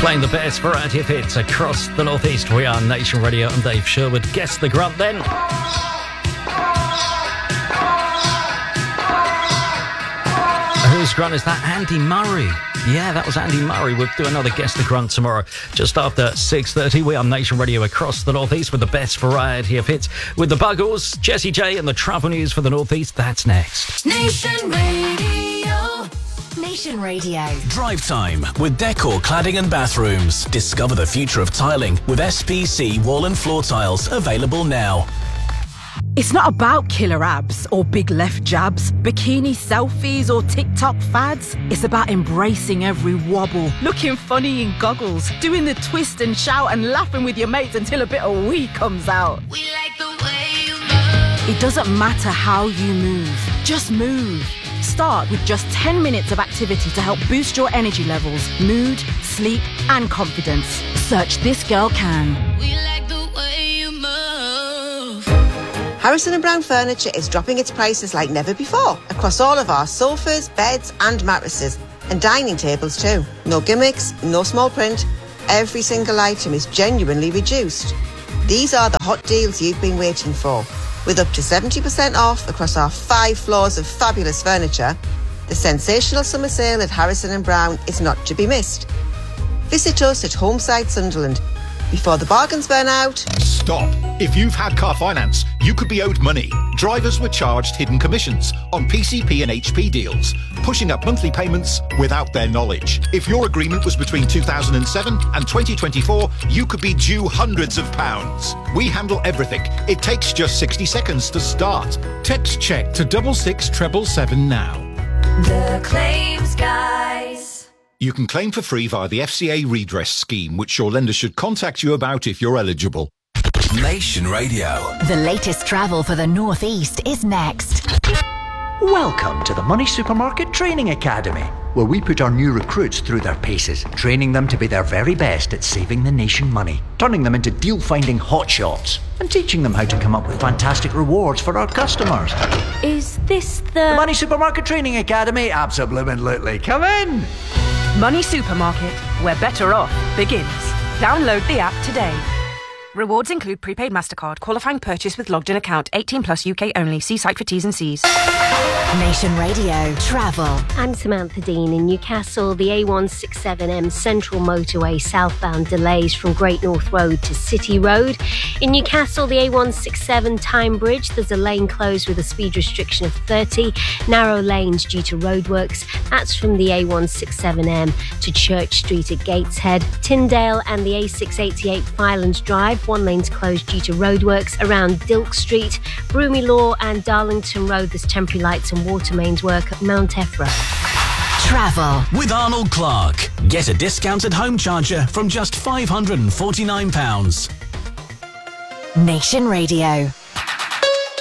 Playing the best variety of hits across the Northeast. We are Nation Radio and Dave Sherwood. Guess the grunt then. Whose grunt is that? Andy Murray. Yeah, that was Andy Murray. We'll do another Guess the Grunt tomorrow, just after 6:30. We are Nation Radio across the Northeast with the best variety of hits. With the Buggles, Jessie J and the travel news for the Northeast. That's next. Nation Radio. Nation Radio. Drive time with Decor Cladding and Bathrooms. Discover the future of tiling with SPC wall and floor tiles, available now. It's not about killer abs or big left jabs, bikini selfies or TikTok fads. It's about embracing every wobble, looking funny in goggles, doing the twist and shout and laughing with your mates until a bit of wee comes out. We like the way you move. It doesn't matter how you move, just move. Start with just 10 minutes of activity to help boost your energy levels, mood, sleep and confidence. Search This Girl Can. We like the way you move. Harrison & Brown Furniture is dropping its prices like never before across all of our sofas, beds and mattresses, and dining tables too. No gimmicks, no small print. Every single item is genuinely reduced. These are the hot deals you've been waiting for. With up to 70% off across our 5 floors of fabulous furniture, the sensational summer sale at Harrison & Brown is not to be missed. Visit us at Homeside Sunderland. Before the bargains burn out... Stop. If you've had car finance, you could be owed money. Drivers were charged hidden commissions on PCP and HP deals, pushing up monthly payments without their knowledge. If your agreement was between 2007 and 2024, you could be due hundreds of pounds. We handle everything. It takes just 60 seconds to start. Text check to 66777 now. The Claims Guys. You can claim for free via the FCA redress scheme, which your lender should contact you about if you're eligible. Nation Radio. The latest travel for the Northeast is next. Welcome to the Money Supermarket Training Academy, where we put our new recruits through their paces, training them to be their very best at saving the nation money, turning them into deal-finding hotshots, and teaching them how to come up with fantastic rewards for our customers. Is this the Money Supermarket Training Academy? Absolutely. Come in! Money Supermarket, where better off begins. Download the app today. Rewards include prepaid MasterCard, qualifying purchase with logged in account, 18 plus UK only. See site for T's and C's. Nation Radio Travel. I'm Samantha Dean. In Newcastle, the A167M Central Motorway southbound delays from Great North Road to City Road. In Newcastle, the A167 Tyne Bridge, there's a lane closed with a speed restriction of 30. Narrow lanes due to roadworks. That's from the A167M to Church Street at Gateshead. Tyndale and the A688 Firelands Drive, one lane's closed due to roadworks around Dilke Street. Broomy Law and Darlington Road, there's temporary lights and water mains work at Mount Effra. Travel. With Arnold Clark. Get a discounted home charger from just £549. Nation Radio.